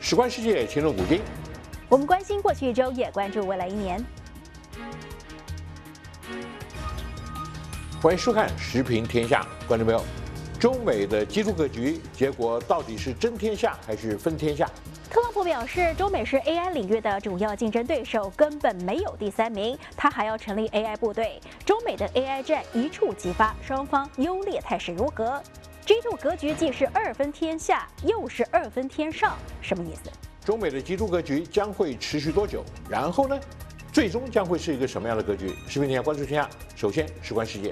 史观世界，情论古今。 我们关心过去一周，也关注未来一年。 欢迎收看《时评天下》，观众朋友，中美的基础格局，结果到底是争天下还是分天下？ 特朗普表示，中美是 AI 领域的主要竞争对手，根本没有第三名。他还要成立 AI 部队。中美的 AI 战一触即发，双方优劣态势如何？G2 格局既是二分天下，又是二分天上，什么意思？ 中美的基础格局将会持续多久？然后呢？最终将会是一个什么样的格局？时评天下，关注天下。首先，事关世界。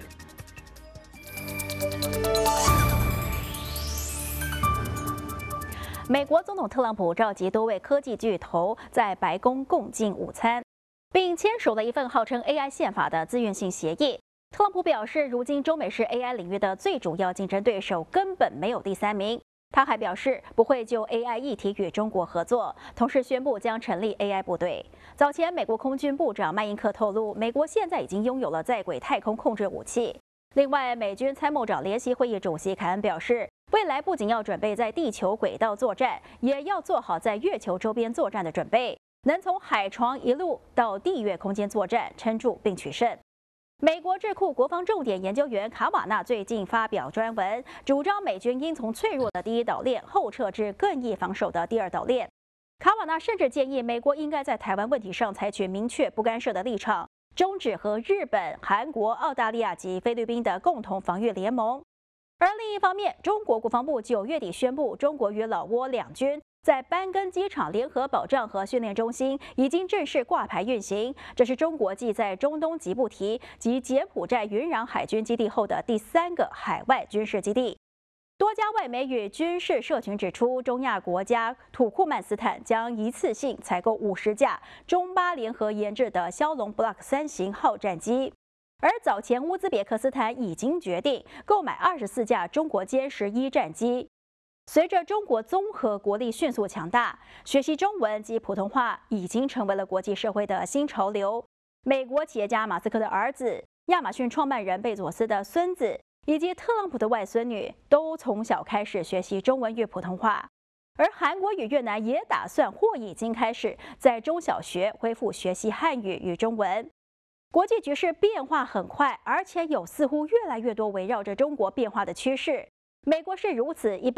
美国总统特朗普召集多位科技巨头在白宫共进午餐，并签署了一份号称 AI 宪法的自愿性协议。特朗普表示，如今中美是 AI 领域的最主要竞争对手，根本没有第三名。他还表示不会就 AI 议题与中国合作，同时宣布将成立 AI 部队。早前，美国空军部长麦因克透露，美国现在已经拥有了在轨太空控制武器。另外，美军参谋长联席会议主席凯恩表示，未来不仅要准备在地球轨道作战，也要做好在月球周边作战的准备，能从海床一路到地月空间作战，撑住并取胜。美国智库国防重点研究员卡瓦纳最近发表专文，主张美军应从脆弱的第一岛链后撤至更易防守的第二岛链。卡瓦纳甚至建议美国应该在台湾问题上采取明确不干涉的立场，终止和日本、韩国、澳大利亚及菲律宾的共同防御联盟。而另一方面，中国国防部9月底宣布，中国与老挝两军在班根机场联合保障和训练中心已经正式挂牌运行。这是中国继在中东吉布提及柬埔寨云壤海军基地后的第3个海外军事基地。多家外媒与军事社群指出，中亚国家土库曼斯坦将一次性采购50架中巴联合研制的枭龙 Block 3型号战机。而早前乌兹别克斯坦已经决定购买24架中国歼11战机。随着中国综合国力迅速强大，学习中文及普通话已经成为了国际社会的新潮流。美国企业家马斯克的儿子、亚马逊创办人贝佐斯的孙子，以及特朗普的外孙女，都从小开始学习中文与普通话。而韩国与越南也打算或已经开始在中小学恢复学习汉语与中文。国际局势变化很快，而且有似乎越来越多围绕着中国变化的趋势。美国是如此，一